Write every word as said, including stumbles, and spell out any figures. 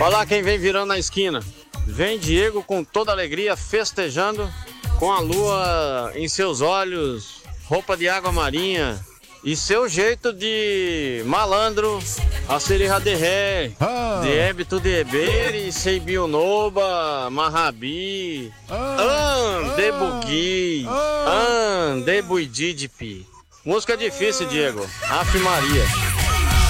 Olha lá quem vem virando na esquina. Vem Diego com toda alegria, festejando, com a lua em seus olhos, roupa de água marinha e seu jeito de malandro, a serra de ré, Ah. de ébito de ebere, seibionoba, marrabi, an, de bugui, an, de buididipi. Música difícil, Diego. Afe Maria.